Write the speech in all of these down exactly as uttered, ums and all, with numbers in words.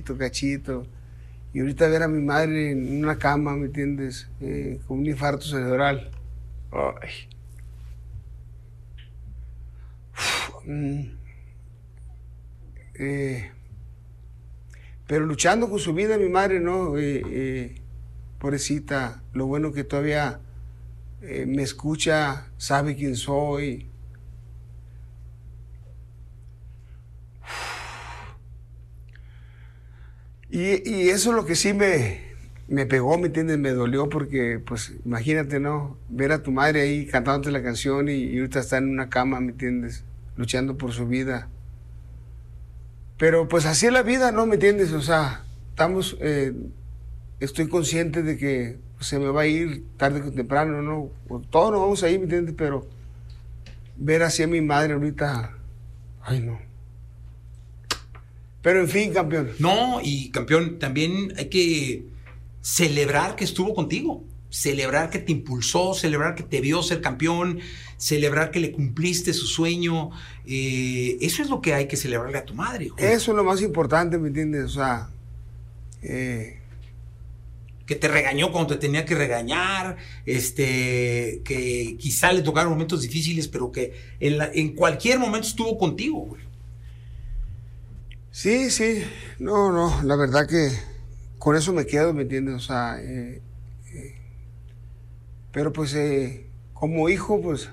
cachito, cachito. Y ahorita ver a mi madre en una cama, ¿me entiendes? Eh, con un infarto cerebral. Ay. Uf, mm. eh, pero luchando con su vida, mi madre, ¿no? Eh, eh, pobrecita, lo bueno que todavía eh, me escucha, sabe quién soy. Y, y eso es lo que sí me, me pegó, ¿me entiendes? Me dolió porque, pues, imagínate, ¿no? Ver a tu madre ahí cantándote la canción y, y ahorita está en una cama, ¿me entiendes? Luchando por su vida. Pero, pues, así es la vida, ¿no? ¿Me entiendes? O sea, estamos... Eh, estoy consciente de que pues, se me va a ir tarde o temprano, ¿no? Todos nos vamos a ir, ¿me entiendes? Pero ver así a mi madre ahorita... Ay, no. Pero en fin, campeón. No, y campeón, también hay que celebrar que estuvo contigo, celebrar que te impulsó, celebrar que te vio ser campeón, celebrar que le cumpliste su sueño. Eh, eso es lo que hay que celebrarle a tu madre, Julio. Eso es lo más importante, ¿me entiendes? O sea, eh... que te regañó cuando te tenía que regañar, este, que quizá le tocaron momentos difíciles, pero que en, la, en cualquier momento estuvo contigo, güey. Sí, sí, no, no, la verdad que con eso me quedo, ¿me entiendes? O sea, eh, eh, pero pues eh, como hijo, pues,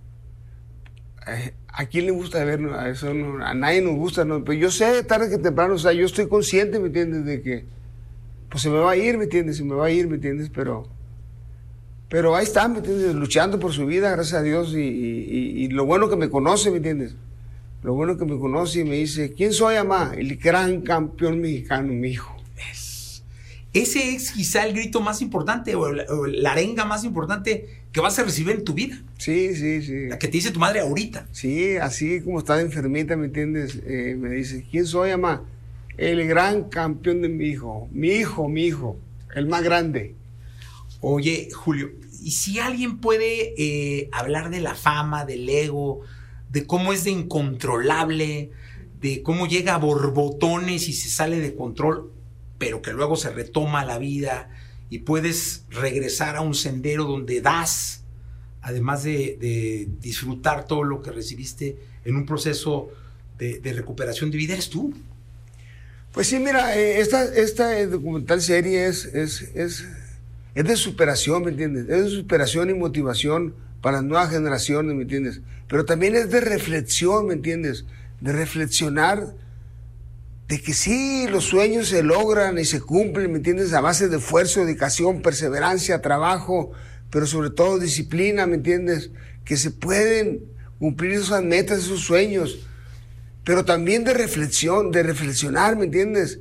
eh, ¿a quién le gusta ver? ¿No? A eso no, a nadie nos gusta, ¿no? Pero yo sé, tarde que temprano, o sea, yo estoy consciente, ¿me entiendes? De que, pues se me va a ir, ¿me entiendes? Se me va a ir, ¿me entiendes? Pero, pero ahí está, ¿me entiendes? Luchando por su vida, gracias a Dios, y, y, y lo bueno que me conoce, ¿me entiendes? Lo bueno que me conoce y me dice, ¿quién soy, mamá? El gran campeón mexicano, mi hijo. Es, ese es quizá el grito más importante o la, o la arenga más importante que vas a recibir en tu vida. Sí, sí, sí. La que te dice tu madre ahorita. Sí, así como está de enfermita, ¿me entiendes? Eh, me dice, ¿quién soy, mamá? El gran campeón de mi hijo. Mi hijo, mi hijo. El más grande. Oye, Julio, ¿y si alguien puede eh, hablar de la fama, del ego, de cómo es de incontrolable, de cómo llega a borbotones y se sale de control, pero que luego se retoma la vida y puedes regresar a un sendero donde das, además de, de disfrutar todo lo que recibiste en un proceso de, de recuperación de vida, eres tú? Pues sí, mira, eh, esta, esta documental serie es, es, es, es de superación, ¿me entiendes? Es de superación y motivación para las nuevas generaciones, ¿me entiendes? Pero también es de reflexión, ¿me entiendes? De reflexionar de que sí, los sueños se logran y se cumplen, ¿me entiendes? A base de esfuerzo, dedicación, perseverancia, trabajo, pero sobre todo disciplina, ¿me entiendes? Que se pueden cumplir esas metas, esos sueños, pero también de reflexión, de reflexionar, ¿me entiendes?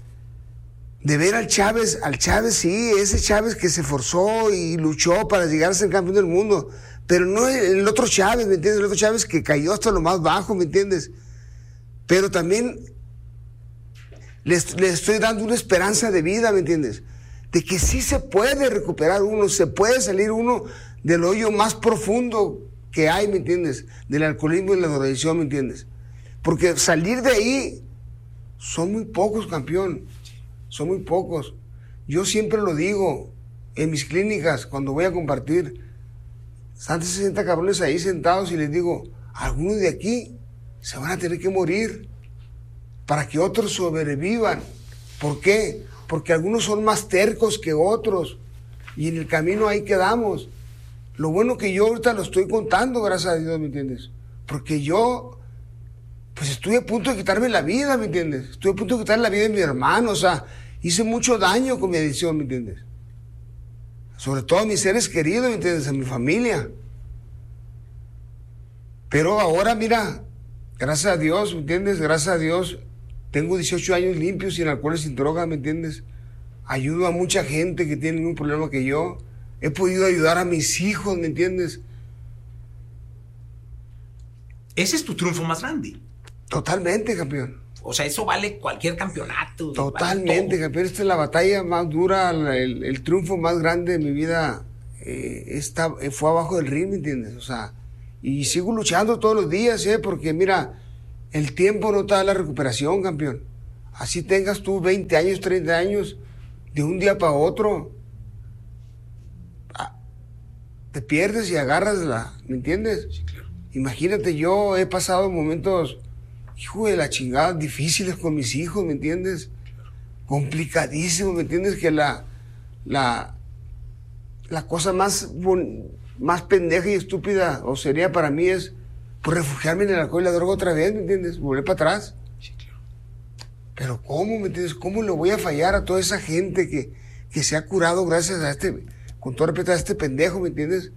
De ver al Chávez, al Chávez, sí, ese Chávez que se esforzó y luchó para llegar a ser campeón del mundo, pero no el otro Chávez, ¿me entiendes? El otro Chávez que cayó hasta lo más bajo, ¿me entiendes? Pero también les, les estoy dando una esperanza de vida, ¿me entiendes? De que sí se puede recuperar uno, se puede salir uno del hoyo más profundo que hay, ¿me entiendes? Del alcoholismo y la drogadicción, ¿me entiendes? Porque salir de ahí son muy pocos, campeón. Son muy pocos. Yo siempre lo digo en mis clínicas, cuando voy a compartir, están sesenta cabrones ahí sentados y les digo, algunos de aquí se van a tener que morir para que otros sobrevivan. ¿Por qué? Porque algunos son más tercos que otros y en el camino ahí quedamos. Lo bueno que yo ahorita lo estoy contando, gracias a Dios, ¿me entiendes? Porque yo, pues estuve a punto de quitarme la vida, ¿me entiendes? Estuve a punto de quitarme la vida de mi hermano, o sea, hice mucho daño con mi adicción, ¿me entiendes? Sobre todo a mis seres queridos, ¿me entiendes? A mi familia. Pero ahora, mira, gracias a Dios, ¿me entiendes? Gracias a Dios, tengo dieciocho años limpios, sin alcohol y sin droga, ¿me entiendes? Ayudo a mucha gente que tiene el mismo problema que yo. He podido ayudar a mis hijos, ¿me entiendes? Ese es tu triunfo más grande. Totalmente, campeón. O sea, eso vale cualquier campeonato. Totalmente, vale campeón. Esta es la batalla más dura, el, el triunfo más grande de mi vida. Eh, esta, fue abajo del ring, ¿me entiendes? O sea, y sigo luchando todos los días, ¿eh? Porque mira, el tiempo no te da la recuperación, campeón. Así tengas tú veinte años, treinta años, de un día para otro, te pierdes y agarras la, ¿me entiendes? Sí, claro. Imagínate, yo he pasado momentos, hijo de la chingada, difíciles con mis hijos, ¿me entiendes? Complicadísimos, ¿me entiendes? Que la, la, la cosa más, más pendeja y estúpida, o sería para mí, es pues, refugiarme en el alcohol y la droga otra vez, ¿me entiendes? Volver para atrás. Sí, claro. Pero ¿cómo, me entiendes? ¿Cómo le voy a fallar a toda esa gente que, que se ha curado gracias a este, con todo respeto, a este pendejo, ¿me entiendes?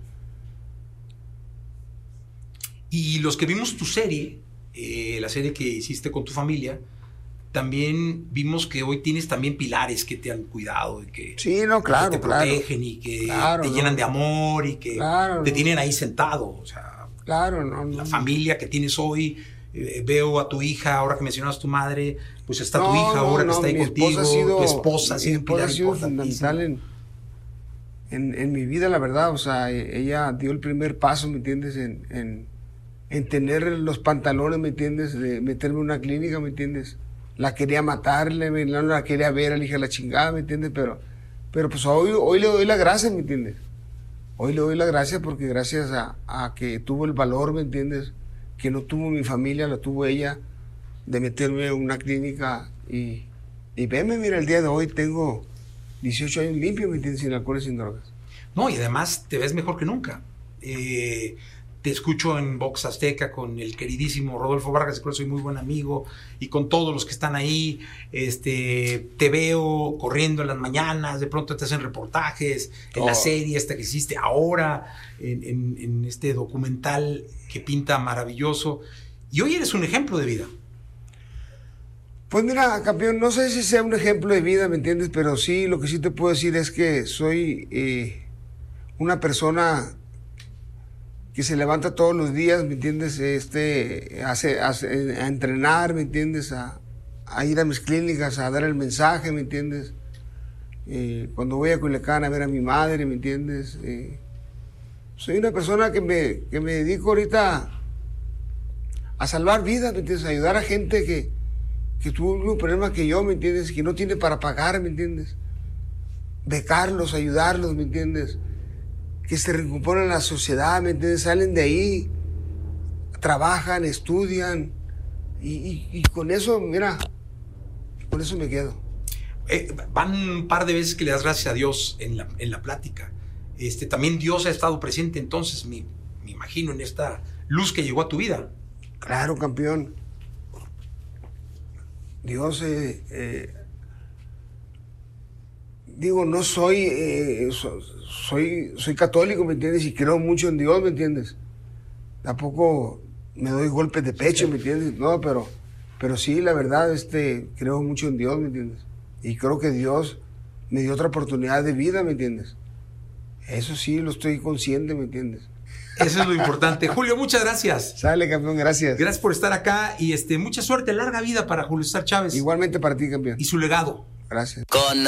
Y los que vimos tu serie, eh, la serie que hiciste con tu familia, también vimos que hoy tienes también pilares que te han cuidado y que, sí, no, claro, que te claro. protegen y que claro, te no. llenan de amor y que claro, te no. tienen ahí sentado. O sea, claro, no, no. la familia que tienes hoy, eh, veo a tu hija, ahora que mencionas tu madre, pues está no, tu hija no, ahora no, que está ahí mi contigo, esposa ha sido, tu esposa ha mi sido un esposa pilar ha sido importantísimo. fundamental en, en, en mi vida, la verdad. O sea, ella dio el primer paso, ¿me entiendes? En, en, en tener los pantalones, ¿me entiendes? De meterme en una clínica, ¿me entiendes? La quería matarle, no la quería ver, le dije a la chingada, ¿me entiendes? Pero, pero pues hoy, hoy le doy la gracia, ¿me entiendes? Hoy le doy la gracia porque gracias a, a que tuvo el valor, ¿me entiendes? Que no tuvo mi familia, lo tuvo ella, de meterme en una clínica y, y veme, mira, el día de hoy tengo dieciocho años limpios, ¿me entiendes? Sin alcohol y sin drogas. No, y además te ves mejor que nunca. Eh, te escucho en Vox Azteca con el queridísimo Rodolfo Vargas, que soy muy buen amigo, y con todos los que están ahí. Este, te veo corriendo en las mañanas, de pronto te hacen reportajes, en oh. la serie esta que hiciste ahora, en, en, en este documental que pinta maravilloso. Y hoy eres un ejemplo de vida. Pues mira, campeón, no sé si sea un ejemplo de vida, ¿me entiendes? Pero sí, lo que sí te puedo decir es que soy eh, una persona que se levanta todos los días, ¿me entiendes? Este, hace, hace, a entrenar, ¿me entiendes? A, a ir a mis clínicas, a dar el mensaje, ¿me entiendes? Eh, cuando voy a Culiacán a ver a mi madre, ¿me entiendes? Eh, soy una persona que me, que me dedico ahorita a salvar vidas, ¿me entiendes? A ayudar a gente que, que tuvo el mismo problema que yo, ¿me entiendes? Que no tiene para pagar, ¿me entiendes? Becarlos, ayudarlos, ¿me entiendes? Que se recomponen en la sociedad, ¿me entiendes? Salen de ahí, trabajan, estudian, y, y, y con eso, mira, con eso me quedo. Eh, van un par de veces que le das gracias a Dios en la, en la plática. Este, también Dios ha estado presente entonces, me, me imagino, en esta luz que llegó a tu vida. Claro, campeón. Dios, eh, eh, digo, no soy, eh, so, soy, soy católico, ¿me entiendes? Y creo mucho en Dios, ¿me entiendes? Tampoco me doy golpes de pecho, ¿me entiendes? No, pero, pero sí, la verdad, este, creo mucho en Dios, ¿me entiendes? Y creo que Dios me dio otra oportunidad de vida, ¿me entiendes? Eso sí, lo estoy consciente, ¿me entiendes? Eso es lo importante. Julio, muchas gracias. Sale, campeón, gracias. Gracias por estar acá y este, mucha suerte, larga vida para Julio César Chávez. Igualmente para ti, campeón. Y su legado. Gracias. Con